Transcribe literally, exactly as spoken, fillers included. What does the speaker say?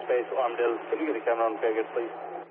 Base, Armadale. Can you get a camera on Farragut, please?